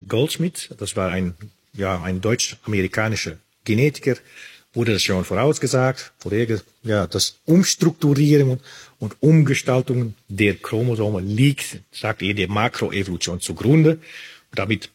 Goldschmidt, das war ein deutsch-amerikanischer Genetiker, wurde das schon vorausgesagt, das Umstrukturieren und Umgestaltung der Chromosomen liegt, sagt er, der Makroevolution zugrunde. Damit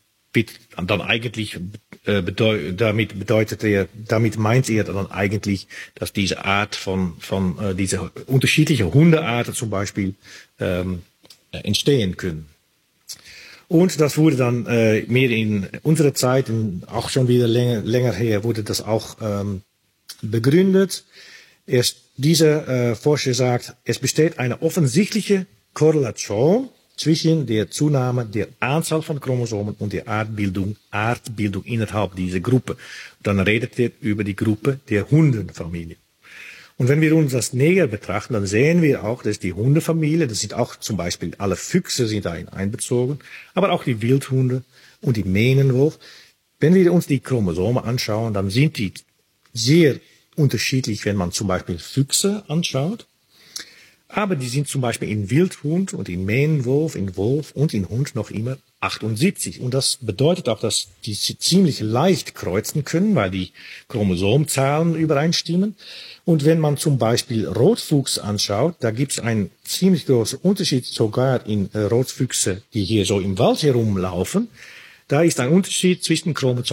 meint er dann eigentlich, dass diese Art diese unterschiedliche Hundearten zum Beispiel entstehen können. Und das wurde dann mehr in unserer Zeit, auch schon wieder länger her, wurde das auch begründet. Dieser Forscher sagt, es besteht eine offensichtliche Korrelation zwischen der Zunahme der Anzahl von Chromosomen und der Artbildung innerhalb dieser Gruppe. Dann redet er über die Gruppe der Hundenfamilie. Und wenn wir uns das näher betrachten, dann sehen wir auch, dass die Hundefamilie, das sind auch zum Beispiel alle Füchse sind da einbezogen, aber auch die Wildhunde und die Mähnenwolf. Wenn wir uns die Chromosome anschauen, dann sind die sehr unterschiedlich, wenn man zum Beispiel Füchse anschaut. Aber die sind zum Beispiel in Wildhund und in Mähnenwolf, in Wolf und in Hund noch immer 78. Und das bedeutet auch, dass die ziemlich leicht kreuzen können, weil die Chromosomzahlen übereinstimmen. Und wenn man zum Beispiel Rotfuchs anschaut, da gibt es einen ziemlich großen Unterschied sogar in Rotfüchse, die hier so im Wald herumlaufen. Da ist ein Unterschied zwischen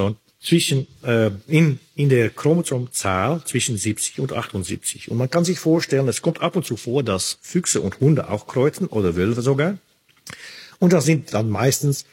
in der Chromosomzahl zwischen 70 und 78. Und man kann sich vorstellen, es kommt ab und zu vor, dass Füchse und Hunde auch kreuzen oder Wölfe sogar. Und das sind dann meistens,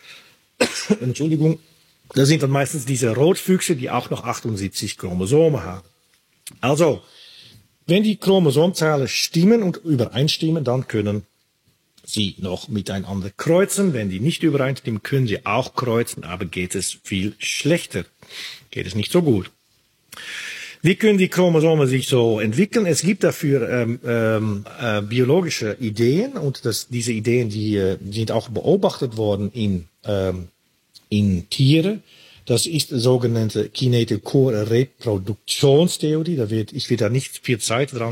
diese Rotfüchse, die auch noch 78 Chromosome haben. Also, wenn die Chromosomzahlen stimmen und übereinstimmen, dann können sie noch miteinander kreuzen. Wenn die nicht übereinstimmen, können sie auch kreuzen, aber geht es viel schlechter. Geht es nicht so gut. Wie können die Chromosome sich so entwickeln? Es gibt dafür biologische Ideen und diese Ideen, die sind auch beobachtet worden in Tiere. Das ist die sogenannte Kinetochore-Reproduktionstheorie. Ich will da nicht viel Zeit ich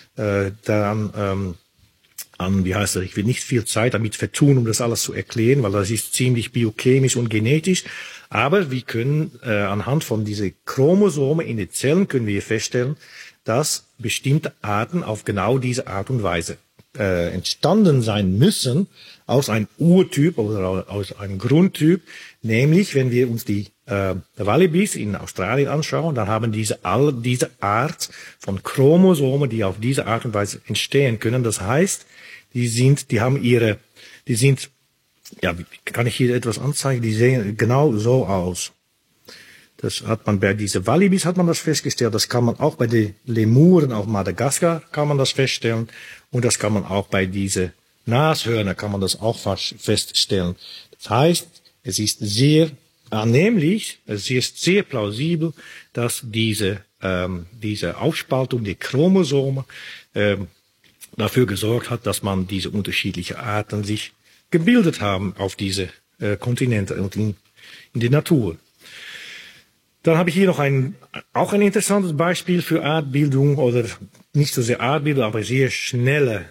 will nicht viel Zeit damit vertun, um das alles zu erklären, weil das ist ziemlich biochemisch und genetisch. Aber wir können anhand von diesen Chromosomen in den Zellen können wir feststellen, dass bestimmte Arten auf genau diese Art und Weise entstanden sein müssen aus einem Urtyp oder aus einem Grundtyp. Nämlich, wenn wir uns die Wallabys in Australien anschauen, dann haben diese Art von Chromosomen, die auf diese Art und Weise entstehen können. Das heißt, wie kann ich hier etwas anzeigen? Die sehen genau so aus. Das hat man bei diesen Wallabys hat man das festgestellt. Das kann man auch bei den Lemuren auf Madagaskar kann man das feststellen. Und das kann man auch bei diesen Nashörner kann man das auch feststellen. Das heißt, es ist sehr annehmlich, es ist sehr plausibel, dass diese Aufspaltung der Chromosome dafür gesorgt hat, dass man diese unterschiedlichen Arten sich gebildet haben auf diese Kontinente und in der Natur. Dann habe ich hier noch auch ein interessantes Beispiel für Artbildung oder nicht so sehr Artbildung, aber sehr schnelle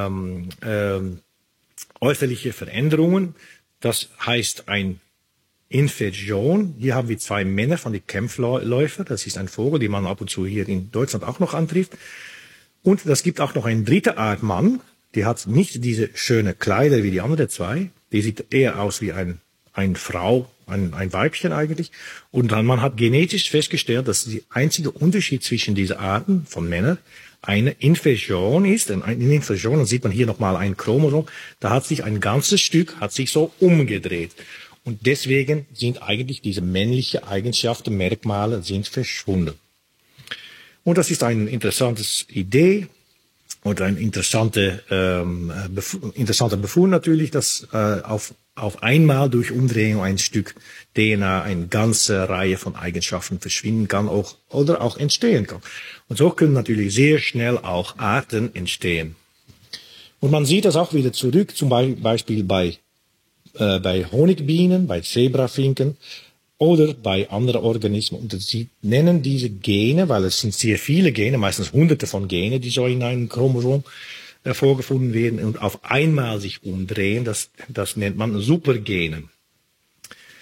äußerliche Veränderungen. Das heißt ein Inversion. Hier haben wir zwei Männer von den Kämpfläufer. Das ist ein Vogel, den man ab und zu hier in Deutschland auch noch antrifft. Und das gibt auch noch eine dritte Art Mann. Die hat nicht diese schöne Kleider wie die anderen zwei. Die sieht eher aus wie eine Frau, ein Weibchen eigentlich. Und dann man hat genetisch festgestellt, dass der einzige Unterschied zwischen diesen Arten von Männern eine Inversion ist. Und eine Inversion, dann sieht man hier nochmal ein Chromosom. Da hat sich ein ganzes Stück, so umgedreht. Und deswegen sind eigentlich diese männlichen Eigenschaften, Merkmale, sind verschwunden. Und das ist eine interessante Idee und ein interessanter Befund natürlich, dass auf einmal durch Umdrehung ein Stück DNA eine ganze Reihe von Eigenschaften verschwinden kann oder auch entstehen kann. Und so können natürlich sehr schnell auch Arten entstehen. Und man sieht das auch wieder zurück, zum Beispiel bei Honigbienen, bei Zebrafinken oder bei anderen Organismen. Und sie nennen diese Gene, weil es sind sehr viele Gene, meistens hunderte von Gene, die so in einem Chromosom vorgefunden werden und auf einmal sich umdrehen. Das nennt man Supergene.